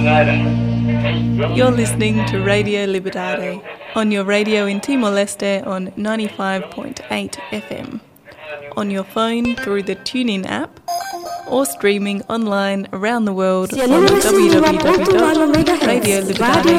You're listening to Radio Libertad on your radio in Timor-Leste on 95.8 FM, on your phone through the TuneIn app, or streaming online around the world on www.radiolibertad.org.